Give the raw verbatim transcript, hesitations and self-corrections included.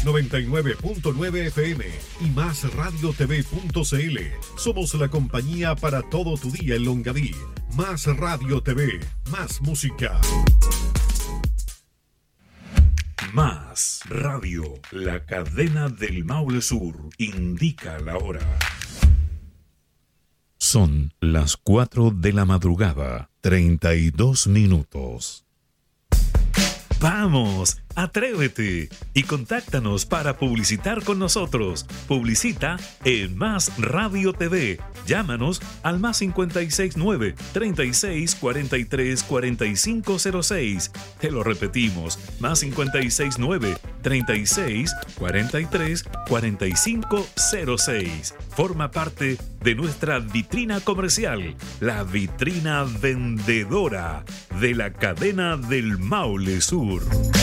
noventa y nueve punto nueve F M y más radio t v punto c l. Somos la compañía para todo tu día en Longaví. Más Radio T V, más música. Más Radio, la cadena del Maule Sur, indica la hora. Son las cuatro de la madrugada, treinta y dos minutos. ¡Vamos! ¡Atrévete! Y contáctanos para publicitar con nosotros. Publicita en Más Radio T V. Llámanos al más cinco seis nueve, treinta y seis, cuarenta y tres, cuarenta y cinco cero seis. Te lo repetimos, más cinco seis nueve, treinta y seis, cuarenta y tres, cuarenta y cinco cero seis. Forma parte de nuestra vitrina comercial, la vitrina vendedora de la cadena del Maule Sur.